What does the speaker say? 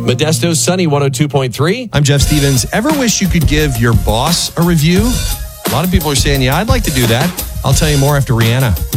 Modesto's Sunny 102.3. I'm Jeff Stevens. Ever wish you could give your boss a review? A lot of people are saying, yeah, I'd like to do that. I'll tell you more after Rihanna.